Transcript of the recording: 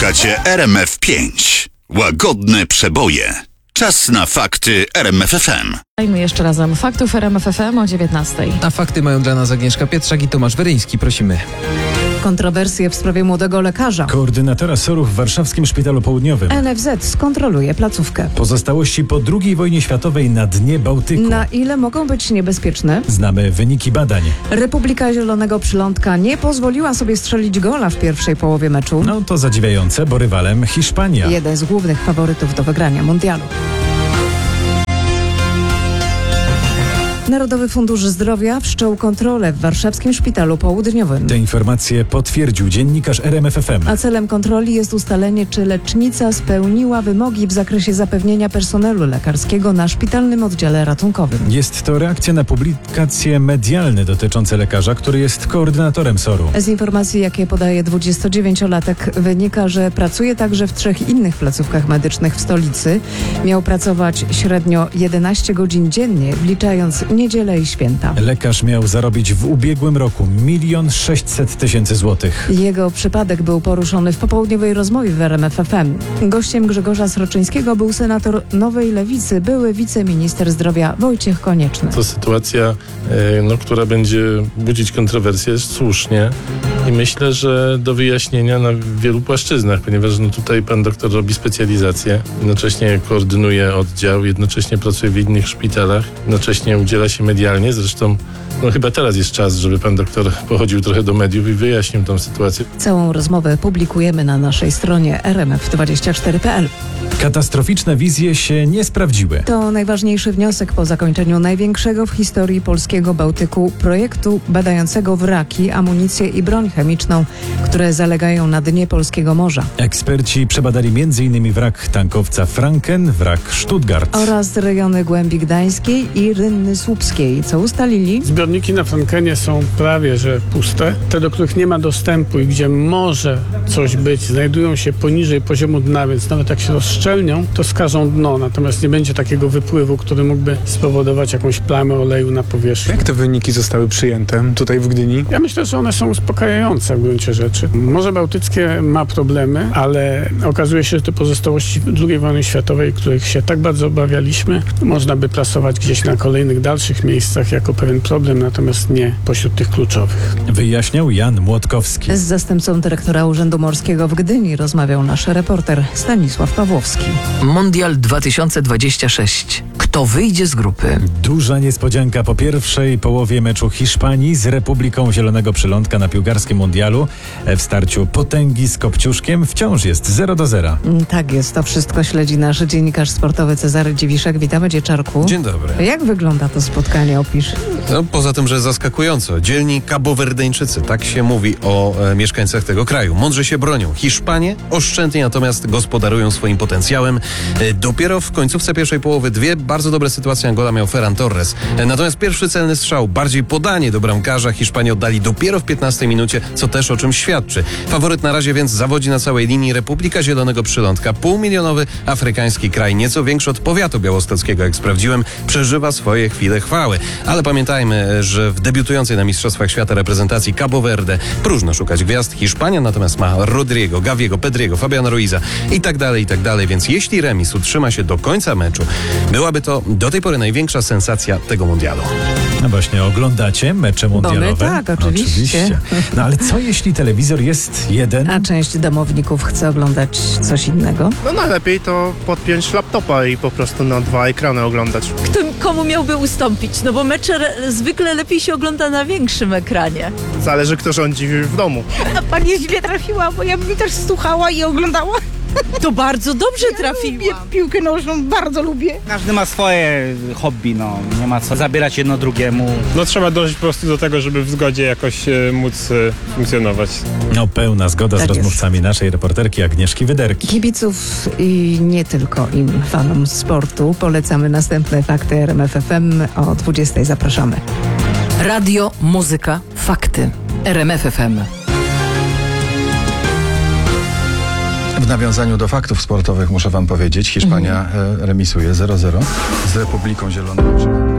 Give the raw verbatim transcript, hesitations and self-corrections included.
Słuchacie R M F pięć. Łagodne przeboje. Czas na fakty R M F F M. Dajmy jeszcze razem faktów R M F F M o dziewiętnastej. A fakty mają dla nas Agnieszka Pietrzak i Tomasz Weryński. Prosimy. Kontrowersje w sprawie młodego lekarza. Koordynatora SOR-u w warszawskim Szpitalu Południowym. N F Z skontroluje placówkę. Pozostałości po drugiej wojnie światowej na dnie Bałtyku. Na ile mogą być niebezpieczne? Znamy wyniki badań. Republika Zielonego Przylądka nie pozwoliła sobie strzelić gola w pierwszej połowie meczu. No to zadziwiające, bo rywalem Hiszpania. Jeden z głównych faworytów do wygrania mundialu. Narodowy Fundusz Zdrowia wszczął kontrolę w warszawskim Szpitalu Południowym. Te informacje potwierdził dziennikarz R M F F M. A celem kontroli jest ustalenie, czy lecznica spełniła wymogi w zakresie zapewnienia personelu lekarskiego na szpitalnym oddziale ratunkowym. Jest to reakcja na publikacje medialne dotyczące lekarza, który jest koordynatorem SOR-u. Z informacji, jakie podaje dwudziestodziewięciolatek, wynika, że pracuje także w trzech innych placówkach medycznych w stolicy. Miał pracować średnio jedenaście godzin dziennie, wliczając niedzielę i święta. Lekarz miał zarobić w ubiegłym roku milion sześćset tysięcy złotych. Jego przypadek był poruszony w popołudniowej rozmowie w R M F F M. Gościem Grzegorza Sroczyńskiego był senator Nowej Lewicy, były wiceminister zdrowia Wojciech Konieczny. To sytuacja, no, która będzie budzić kontrowersje słusznie i myślę, że do wyjaśnienia na wielu płaszczyznach, ponieważ no, tutaj pan doktor robi specjalizację, jednocześnie koordynuje oddział, jednocześnie pracuje w innych szpitalach, jednocześnie udziela się medialnie. Zresztą no, chyba teraz jest czas, żeby pan doktor pochodził trochę do mediów i wyjaśnił tę sytuację. Całą rozmowę publikujemy na naszej stronie r m f dwadzieścia cztery kropka p l. Katastroficzne wizje się nie sprawdziły. To najważniejszy wniosek po zakończeniu największego w historii polskiego Bałtyku projektu badającego wraki, amunicję i broń chemiczną, które zalegają na dnie polskiego morza. Eksperci przebadali między innymi wrak tankowca Franken, wrak Stuttgart oraz rejony Głębi Gdańskiej i Rynny Słupskiej. Co ustalili? Zbiorniki na Frankenie są prawie że puste. Te, do których nie ma dostępu i gdzie może coś być, znajdują się poniżej poziomu dna, więc nawet jak się rozszczelnią, to skażą dno. Natomiast nie będzie takiego wypływu, który mógłby spowodować jakąś plamę oleju na powierzchni. Jak te wyniki zostały przyjęte tutaj w Gdyni? Ja myślę, że one są uspokajające w gruncie rzeczy. Morze Bałtyckie ma problemy, ale okazuje się, że te pozostałości drugiej wojny światowej, których się tak bardzo obawialiśmy, można by plasować gdzieś na kolejnych dalszych miejscach jako pewien problem, natomiast nie pośród tych kluczowych. Wyjaśniał Jan Młotkowski. Z zastępcą dyrektora Urzędu Morskiego w Gdyni rozmawiał nasz reporter Stanisław Pawłowski. Mundial dwa tysiące dwadzieścia sześć. Kto wyjdzie z grupy? Duża niespodzianka po pierwszej połowie meczu Hiszpanii z Republiką Zielonego Przylądka na piłkarskim mundialu. W starciu potęgi z Kopciuszkiem wciąż jest zero do zera. Tak jest, to wszystko śledzi nasz dziennikarz sportowy Cezary Dziwiszek. Witamy Cię, Czarku. Dzień dobry. Jak wygląda to spotkanie? Opisz. No, poza tym, że zaskakująco. Dzielni Kabowerdeńczycy, tak się mówi o e, mieszkańcach tego kraju. Mądrze się bronią. Hiszpanie oszczędnie natomiast gospodarują swoim potencjałem. E, dopiero w końcówce pierwszej połowy dwie bardzo dobre sytuacje Angola miał Ferran Torres. E, natomiast pierwszy celny strzał, bardziej podanie do bramkarza Hiszpanie oddali dopiero w piętnastej minucie, co też o czym świadczy. Faworyt na razie więc zawodzi na całej linii. Republika Zielonego Przylądka, półmilionowy afrykański kraj, nieco większy od powiatu białostockiego, jak sprawdziłem, przeżywa swoje chwile chwały. Ale pamiętajmy, że w debiutującej na Mistrzostwach Świata reprezentacji Cabo Verde próżno szukać gwiazd. Hiszpania natomiast ma Rodrigo, Gaviego, Pedriego, Fabiana Ruiza i tak dalej, i tak dalej. Więc jeśli remis utrzyma się do końca meczu, byłaby to do tej pory największa sensacja tego mundialu. No właśnie, oglądacie mecze mundialowe? Bo my tak, oczywiście. oczywiście. No ale co jeśli telewizor jest jeden? A część domowników chce oglądać coś innego? No najlepiej to podpiąć laptopa i po prostu na dwa ekrany oglądać. Kto, komu miałby ustąpić? No bo mecze re- zwykle lepiej się ogląda na większym ekranie. Zależy, kto rządzi w domu. A pani źle trafiła, bo ja bym też słuchała i oglądała. To bardzo dobrze Ja trafiłam. lubię piłkę nożną, bardzo lubię. Każdy ma swoje hobby, no. Nie ma co zabierać jedno drugiemu. No trzeba dążyć po prostu do tego, żeby w zgodzie jakoś e, móc e, funkcjonować. No pełna zgoda Tak z jest. rozmówcami naszej reporterki Agnieszki Wyderki. Kibiców i nie tylko im, fanom sportu, polecamy następne fakty R M F F M o dwudziestej. Zapraszamy. Radio, muzyka, fakty. R M F F M. W nawiązaniu do faktów sportowych muszę wam powiedzieć, Hiszpania remisuje zero zero z Republiką Zielonego Przylądka.